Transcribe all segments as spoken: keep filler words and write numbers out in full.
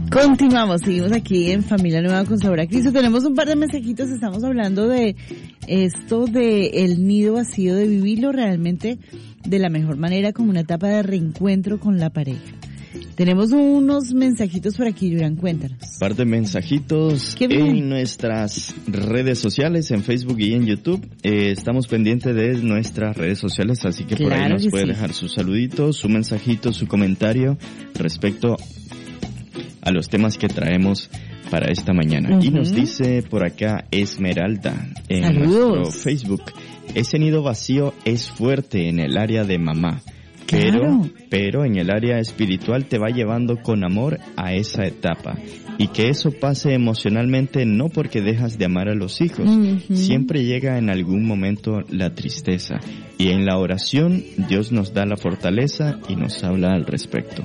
Continuamos, seguimos aquí en Familia Nueva con Sabor a Cristo. Tenemos un par de mensajitos, estamos hablando de esto de el nido vacío, de vivirlo realmente de la mejor manera como una etapa de reencuentro con la pareja. Tenemos unos mensajitos por aquí, Yurán, cuéntanos. Un par de mensajitos en nuestras redes sociales, en Facebook y en YouTube. Eh, estamos pendientes de nuestras redes sociales, así que claro por ahí nos puede sí. dejar sus saluditos, su mensajito, su comentario respecto a los temas que traemos para esta mañana. Uh-huh. Y nos dice por acá Esmeralda en Saludos. Nuestro Facebook: ese nido vacío es fuerte en el área de mamá, pero, claro. pero en el área espiritual te va llevando con amor a esa etapa. Y que eso pase emocionalmente no porque dejas de amar a los hijos. Uh-huh. Siempre llega en algún momento la tristeza. Y en la oración Dios nos da la fortaleza y nos habla al respecto.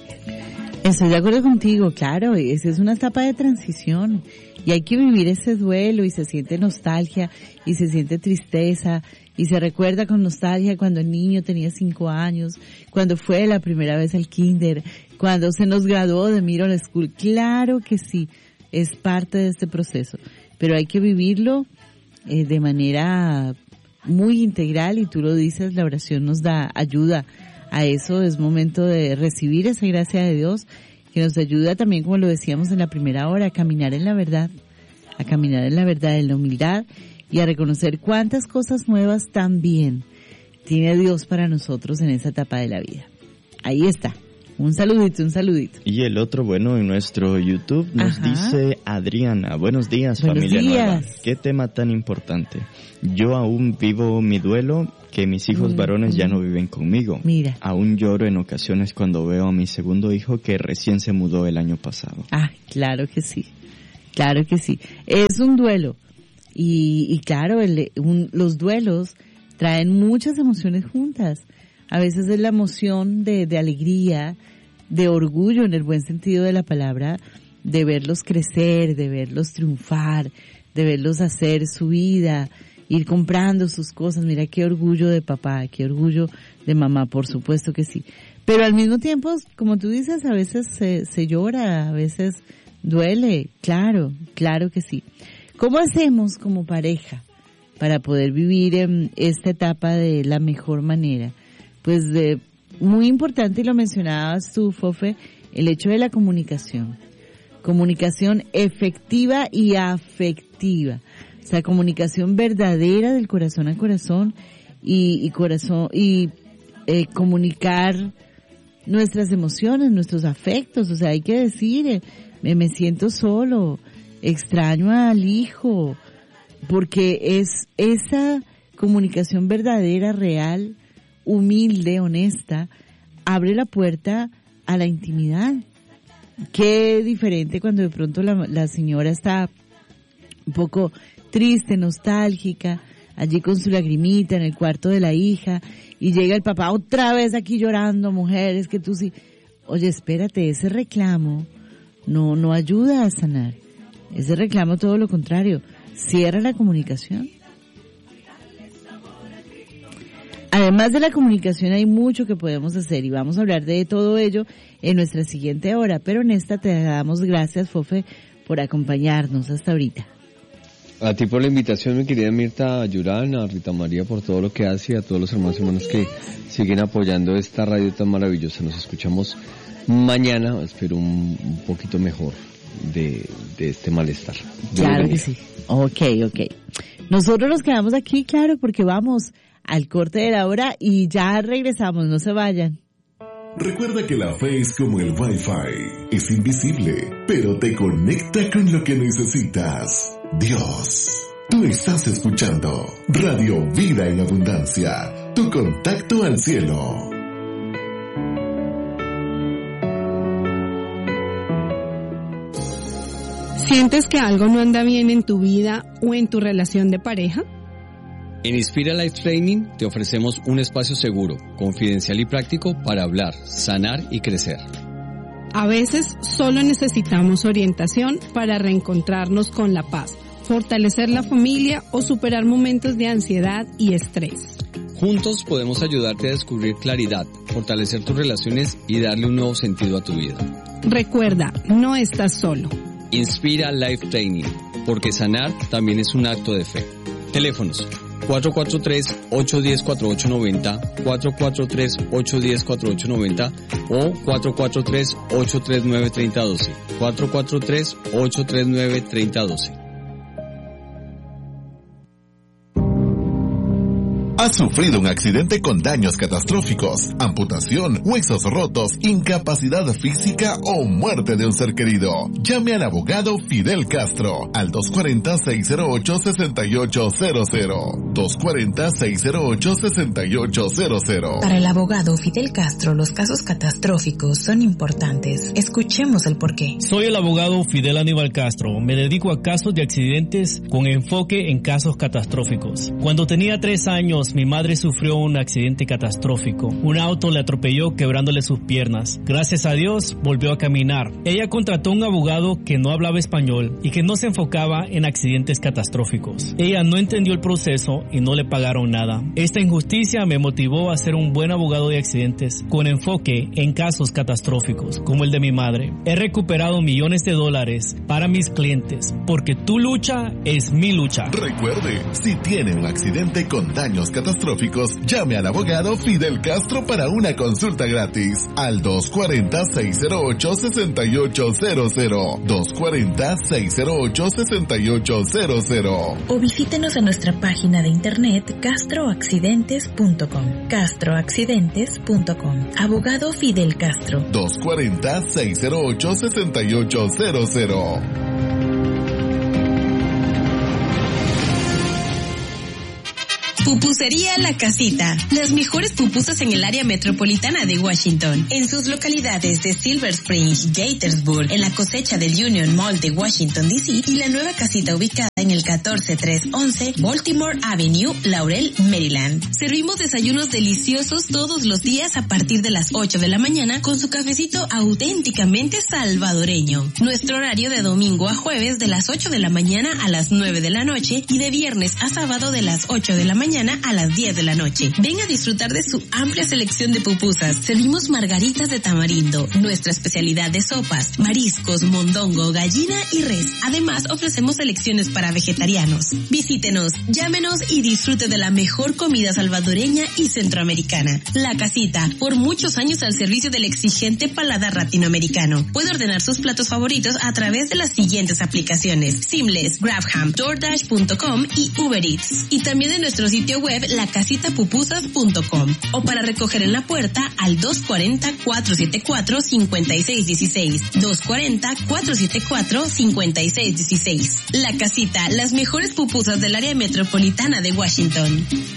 Estoy de acuerdo contigo, claro, esa es una etapa de transición y hay que vivir ese duelo y se siente nostalgia y se siente tristeza y se recuerda con nostalgia cuando el niño tenía cinco años, cuando fue la primera vez al kinder, cuando se nos graduó de Middle School. Claro que sí, es parte de este proceso, pero hay que vivirlo eh, de manera muy integral y tú lo dices, la oración nos da ayuda a eso. Es momento de recibir esa gracia de Dios que nos ayuda también, como lo decíamos en la primera hora, a caminar en la verdad, a caminar en la verdad, en la humildad y a reconocer cuántas cosas nuevas también tiene Dios para nosotros en esa etapa de la vida. Ahí está. Un saludito, un saludito. Y el otro, bueno, en nuestro YouTube nos Ajá. dice Adriana: buenos días, buenos familia días. Nueva. Qué tema tan importante. Yo aún vivo mi duelo, que mis hijos mm, varones mm. ya no viven conmigo. Mira. Aún lloro en ocasiones cuando veo a mi segundo hijo que recién se mudó el año pasado. Ah, claro que sí. Claro que sí. Es un duelo. Y, y claro, el, un, los duelos traen muchas emociones juntas. A veces es la emoción de, de alegría, de orgullo en el buen sentido de la palabra, de verlos crecer, de verlos triunfar, de verlos hacer su vida, ir comprando sus cosas. Mira qué orgullo de papá, qué orgullo de mamá, por supuesto que sí. Pero al mismo tiempo, como tú dices, a veces se, se llora, a veces duele, claro, claro que sí. ¿Cómo hacemos como pareja para poder vivir en esta etapa de la mejor manera? Pues de, muy importante, y lo mencionabas tú, Fofe, el hecho de la comunicación. Comunicación efectiva y afectiva. O sea, comunicación verdadera del corazón a corazón y, y corazón y eh, comunicar nuestras emociones, nuestros afectos. O sea, hay que decir, eh, me, me siento solo, extraño al hijo, porque es esa comunicación verdadera, real, humilde, honesta, abre la puerta a la intimidad. Qué diferente cuando de pronto la, la señora está un poco triste, nostálgica, allí con su lagrimita en el cuarto de la hija, y llega el papá otra vez aquí llorando, mujer, es que tú sí. Oye, espérate, ese reclamo no, no ayuda a sanar. Ese reclamo todo lo contrario, cierra la comunicación. Además de la comunicación hay mucho que podemos hacer y vamos a hablar de todo ello en nuestra siguiente hora, pero en esta te damos gracias, Fofe, por acompañarnos hasta ahorita. A ti por la invitación, mi querida Mirta, a Yurán, a Rita María por todo lo que hace y a todos los hermanos y hermanas que siguen apoyando esta radio tan maravillosa. Nos escuchamos mañana, espero un, un poquito mejor de, de este malestar. Claro que sí. Ok, ok. Nosotros nos quedamos aquí, claro, porque vamos al corte de la hora y ya regresamos, no se vayan. Recuerda que la fe es como el Wi-Fi, es invisible, pero te conecta con lo que necesitas. Dios. Tú estás escuchando Radio Vida en Abundancia, tu contacto al cielo. ¿Sientes que algo no anda bien en tu vida o en tu relación de pareja? En Inspira Life Training te ofrecemos un espacio seguro, confidencial y práctico para hablar, sanar y crecer. A veces solo necesitamos orientación para reencontrarnos con la paz, fortalecer la familia o superar momentos de ansiedad y estrés. Juntos podemos ayudarte a descubrir claridad, fortalecer tus relaciones y darle un nuevo sentido a tu vida. Recuerda, no estás solo. Inspira Life Training, porque sanar también es un acto de fe. Teléfonos cuatro cuatro tres, ocho uno cero, cuatro ocho nueve cero, cuatro cuatro tres, ocho uno cero, cuatro ocho nueve cero o cuatro cuatro tres, ocho tres nueve, tres cero uno dos, cuatro cuatro tres, ocho tres nueve, tres cero uno dos. ¿Has sufrido un accidente con daños catastróficos, amputación, huesos rotos, incapacidad física o muerte de un ser querido? Llame al abogado Fidel Castro al dos cuatro cero, seis cero ocho, seis ocho cero cero. dos cuatro cero, seis cero ocho, seis ocho cero cero. Para el abogado Fidel Castro, los casos catastróficos son importantes. Escuchemos el porqué. Soy el abogado Fidel Aníbal Castro. Me dedico a casos de accidentes con enfoque en casos catastróficos. Cuando tenía tres años, mi madre sufrió un accidente catastrófico. Un auto le atropelló quebrándole sus piernas. Gracias a Dios, volvió a caminar. Ella contrató un abogado que no hablaba español y que no se enfocaba en accidentes catastróficos. Ella no entendió el proceso y no le pagaron nada. Esta injusticia me motivó a ser un buen abogado de accidentes con enfoque en casos catastróficos, como el de mi madre. He recuperado millones de dólares para mis clientes, porque tu lucha es mi lucha. Recuerde, si tiene un accidente con daños catastróficos, llame al abogado Fidel Castro para una consulta gratis al dos cuatro cero, seis cero ocho, seis ocho cero cero, dos cuatro cero, seis cero ocho, seis ocho cero cero. O visítenos en nuestra página de internet castro accidentes punto com. castro accidentes punto com. Abogado Fidel Castro. dos cuatro cero, seis cero ocho, seis ocho cero cero. Pupusería La Casita. Las mejores pupusas en el área metropolitana de Washington. En sus localidades de Silver Spring, Gaithersburg, en la cosecha del Union Mall de Washington, D C y la nueva casita ubicada en el catorce tres once Baltimore Avenue, Laurel, Maryland. Servimos desayunos deliciosos todos los días a partir de las ocho de la mañana con su cafecito auténticamente salvadoreño. Nuestro horario de domingo a jueves de las ocho de la mañana a las nueve de la noche y de viernes a sábado de las ocho de la mañana a las diez de la noche. Ven a disfrutar de su amplia selección de pupusas. Servimos margaritas de tamarindo, nuestra especialidad de sopas, mariscos, mondongo, gallina y res. Además, ofrecemos selecciones para vegetarianos. Visítenos, llámenos y disfrute de la mejor comida salvadoreña y centroamericana. La Casita, por muchos años al servicio del exigente paladar latinoamericano. Puede ordenar sus platos favoritos a través de las siguientes aplicaciones: Seamless, Grabham, DoorDash punto com y Uber Eats. Y también en nuestro sitio web la casita pupusas punto com o para recoger en la puerta al dos cuatro cero, cuatro siete cuatro, cinco seis uno seis, dos cuatro cero, cuatro siete cuatro, cinco seis uno seis. La Casita, las mejores pupusas del área metropolitana de Washington.